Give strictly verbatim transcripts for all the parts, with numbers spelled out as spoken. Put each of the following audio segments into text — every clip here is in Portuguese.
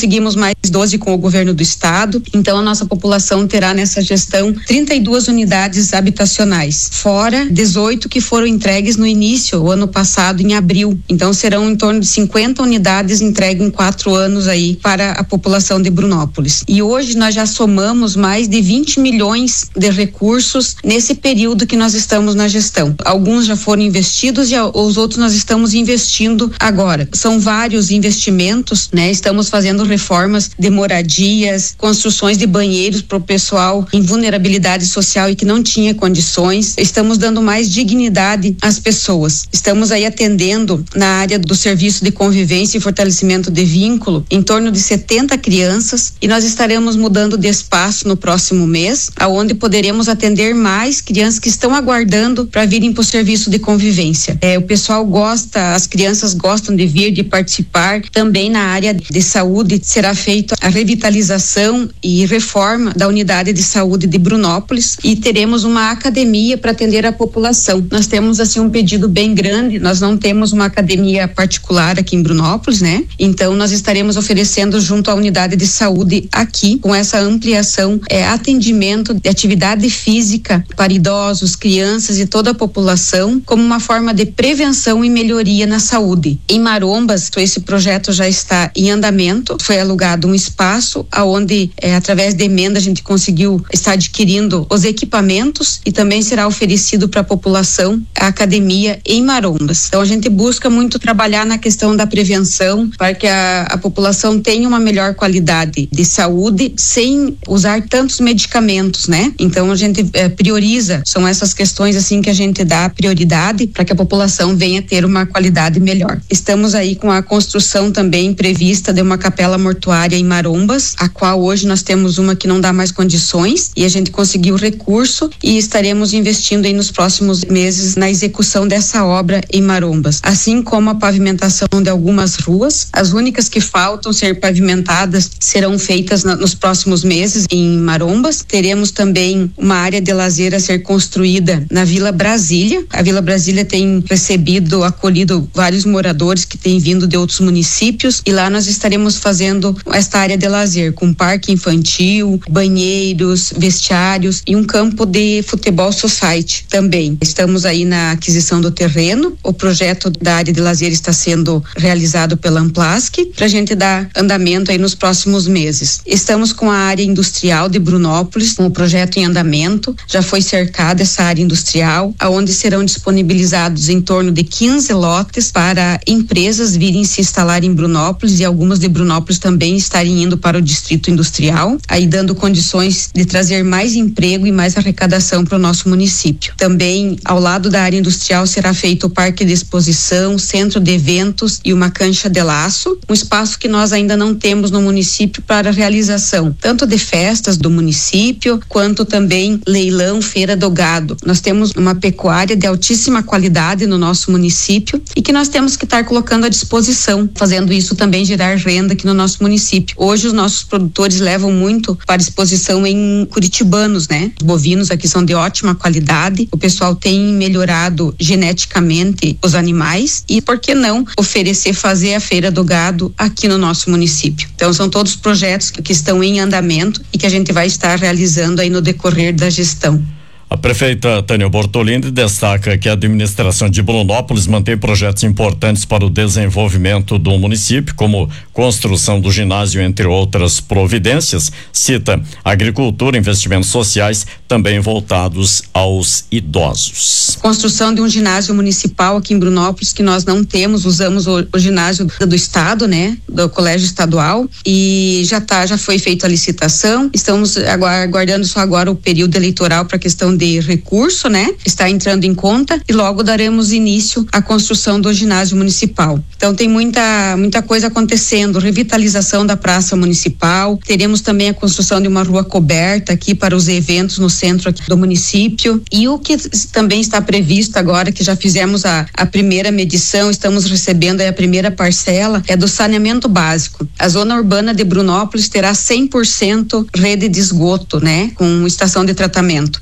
conseguimos mais doze com o governo do estado, então a nossa população terá nessa gestão trinta e duas unidades habitacionais, fora dezoito que foram entregues no início, o ano passado, em abril. Então serão em torno de cinquenta unidades entregues em quatro anos aí para a população de Brunópolis. E hoje nós já somamos mais de vinte milhões de recursos nesse período que nós estamos na gestão. Alguns já foram investidos e os outros nós estamos investindo agora. São vários investimentos, né? Estamos fazendo reformas de moradias, construções de banheiros para o pessoal em vulnerabilidade social e que não tinha condições. Estamos dando mais dignidade às pessoas. Estamos aí atendendo na área do serviço de convivência e fortalecimento de vínculo em torno de setenta crianças, e nós estaremos mudando de espaço no próximo mês, aonde poderemos atender mais crianças que estão aguardando para virem para o serviço de convivência. É, o pessoal gosta, as crianças gostam de vir, de participar. Também na área de saúde será feita a revitalização e reforma da unidade de saúde de Brunópolis, e teremos uma academia para atender a população. Nós temos assim um pedido bem grande, nós não temos uma academia particular aqui em Brunópolis, né? Então nós estaremos oferecendo junto à unidade de saúde aqui, com essa ampliação, é, atendimento de atividade física para idosos, crianças e toda a população, como uma forma de prevenção e melhoria na saúde. Em Marombas, esse projeto já está em andamento, foi alugado um espaço aonde, é, através de emenda, a gente conseguiu estar adquirindo os equipamentos, e também será oferecido para a população a academia em Marombas. Então a gente busca muito trabalhar na questão da prevenção para que a, a população tenha uma melhor qualidade de saúde sem usar tantos medicamentos, né? Então a gente é, prioriza, são essas questões assim que a gente dá prioridade para que a população venha ter uma qualidade melhor. Estamos aí com a construção também prevista de uma capela mortuária em Marombas, a qual hoje nós temos uma que não dá mais condições, e a gente conseguiu recurso e estaremos investindo aí nos próximos meses na execução dessa obra em Marombas, assim como a pavimentação de algumas ruas. As únicas que faltam ser pavimentadas serão feitas na, nos próximos meses em Marombas. Teremos também uma área de lazer a ser construída na Vila Brasília. A Vila Brasília tem recebido, acolhido vários moradores que têm vindo de outros municípios, e lá nós estaremos fazendo esta área de lazer com parque infantil, banheiros, vestiários e um campo de futebol society também. Estamos aí na aquisição do terreno. O projeto da área de lazer está sendo realizado pela Amplask para a gente dar andamento aí nos próximos meses. Estamos com a área industrial de Brunópolis, com o projeto em andamento. Já foi cercada essa área industrial, aonde serão disponibilizados em torno de quinze lotes para empresas virem se instalar em Brunópolis, e algumas de Brunópolis também estarem indo para o distrito industrial, aí dando condições de trazer mais emprego e mais arrecadação para o nosso município. Também ao lado da área industrial será feito o parque de exposição, centro de eventos e uma cancha de laço, um espaço que nós ainda não temos no município para a realização tanto de festas do município, quanto também leilão, feira do gado. Nós temos uma pecuária de altíssima qualidade no nosso município e que nós temos que estar colocando à disposição, fazendo isso também gerar renda aqui no nosso município. Hoje os nossos produtores levam muito para exposição em curitibanos, né? Os bovinos aqui são de ótima qualidade, o pessoal tem melhorado geneticamente os animais, e por que não oferecer, fazer a feira do gado aqui no nosso município. Então são todos projetos que, que estão em andamento e que a gente vai estar realizando aí no decorrer da gestão. A prefeita Tânia Bortolini destaca que a administração de Brunópolis mantém projetos importantes para o desenvolvimento do município, como construção do ginásio, entre outras providências. Cita agricultura, investimentos sociais, também voltados aos idosos. Construção de um ginásio municipal aqui em Brunópolis, que nós não temos, usamos o, o ginásio do, do estado, né, do colégio estadual, e já tá, já foi feita a licitação. Estamos aguardando só agora o período eleitoral para a questão de recurso, né? Está entrando em conta, e logo daremos início à construção do ginásio municipal. Então tem muita muita coisa acontecendo, revitalização da praça municipal. Teremos também a construção de uma rua coberta aqui para os eventos no centro aqui do município, e o que também está previsto agora, que já fizemos a, a primeira medição, estamos recebendo aí a primeira parcela, é do saneamento básico. A zona urbana de Brunópolis terá cem por cento rede de esgoto, né? Com estação de tratamento. Então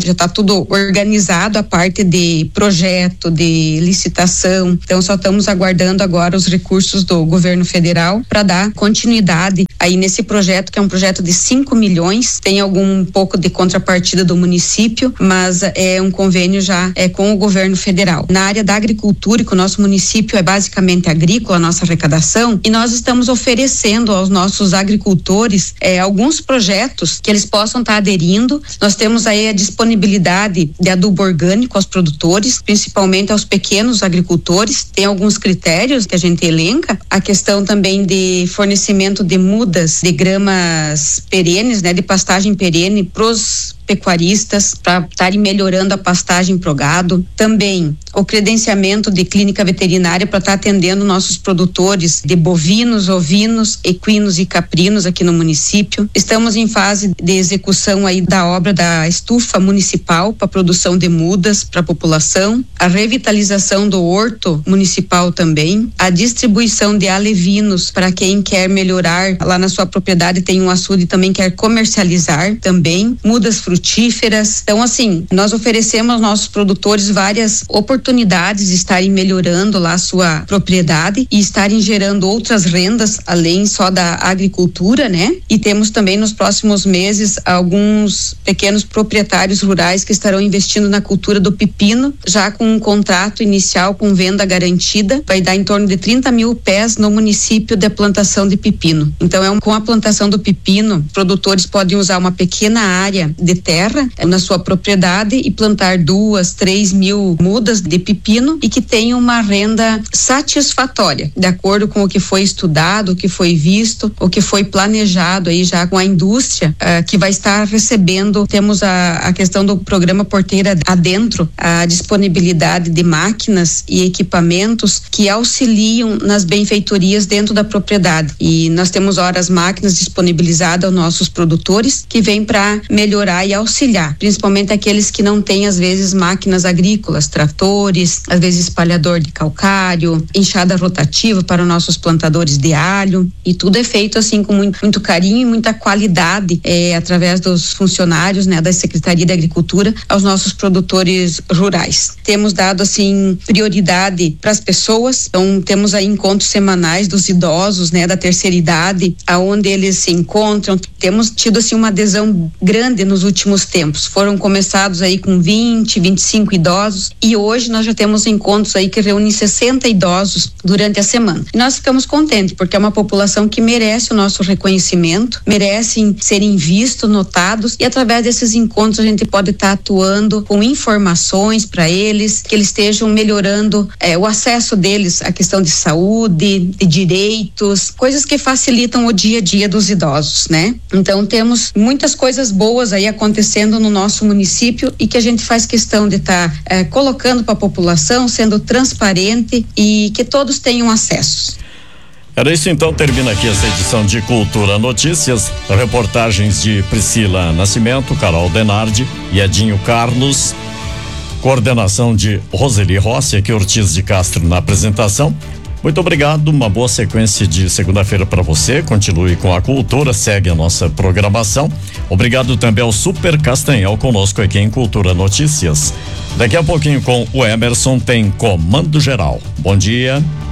já está tudo organizado, a parte de projeto, de licitação. Então só estamos aguardando agora os recursos do governo federal para dar continuidade aí nesse projeto, que é um projeto de cinco milhões. Tem algum pouco de contrapartida do município, mas é um convênio já é com o governo federal. Na área da agricultura, que o nosso município é basicamente agrícola, a nossa arrecadação, e nós estamos oferecendo aos nossos agricultores é, alguns projetos que eles possam estar tá aderindo. Nós temos aí a disponibilidade de adubo orgânico aos produtores, principalmente aos pequenos agricultores. Tem alguns critérios que a gente elenca, a questão também de fornecimento de mudas de gramas perenes, né, de pastagem perene pros pecuaristas para estarem melhorando a pastagem pro gado. Também o credenciamento de clínica veterinária para estar tá atendendo nossos produtores de bovinos, ovinos, equinos e caprinos aqui no município. Estamos em fase de execução aí da obra da estufa municipal para produção de mudas para a população, a revitalização do horto municipal também, a distribuição de alevinos para quem quer melhorar lá na sua propriedade, tem um açude e também quer comercializar também, mudas frutíferas. Então, assim, nós oferecemos aos nossos produtores várias oportunidades de estarem melhorando lá a sua propriedade e estarem gerando outras rendas além só da agricultura, né? E temos também nos próximos meses alguns pequenos proprietários rurais que estarão investindo na cultura do pepino, já com um contrato inicial com venda garantida, vai dar em torno de trinta mil pés no município de plantação de pepino. Então, é um, com a plantação do pepino, produtores podem usar uma pequena área de terra na sua propriedade e plantar duas, três mil mudas de pepino e que tenham uma renda satisfatória, de acordo com o que foi estudado, o que foi visto, o que foi planejado aí já com a indústria uh, que vai estar recebendo. Temos a, a questão do programa Porteira Adentro, a disponibilidade de máquinas e equipamentos que auxiliam nas benfeitorias dentro da propriedade. E nós temos horas máquinas disponibilizadas aos nossos produtores que vêm para melhorar e auxiliar, principalmente aqueles que não têm às vezes máquinas agrícolas, tratores, às vezes espalhador de calcário, enxada rotativa para os nossos plantadores de alho, e tudo é feito assim com muito, muito carinho e muita qualidade é, através dos funcionários, né, da Secretaria de Agricultura aos nossos produtores rurais. Temos dado assim prioridade para as pessoas, então temos aí encontros semanais dos idosos, né, da terceira idade, aonde eles se encontram. Temos tido assim uma adesão grande nos últimos tempos. Foram começados aí com vinte, vinte e cinco idosos e hoje nós já temos encontros aí que reúnem sessenta idosos durante a semana. E nós ficamos contentes porque é uma população que merece o nosso reconhecimento, merecem serem vistos, notados, e através desses encontros a gente pode estar tá atuando com informações para eles, que eles estejam melhorando eh, o acesso deles à questão de saúde, de direitos, coisas que facilitam o dia a dia dos idosos, né? Então temos muitas coisas boas aí acontecendo no nosso município e que a gente faz questão de estar tá, eh, colocando para a população, sendo transparente e que todos tenham acesso. Era isso então, termina aqui essa edição de Cultura Notícias, reportagens de Priscila Nascimento, Carol Denardi e Edinho Carlos, coordenação de Roseli Rossi, aqui Ortiz de Castro na apresentação. Muito obrigado, uma boa sequência de segunda-feira para você, continue com a cultura, segue a nossa programação. Obrigado também ao Super Castanhal conosco aqui em Cultura Notícias. Daqui a pouquinho com o Emerson tem Comando Geral. Bom dia.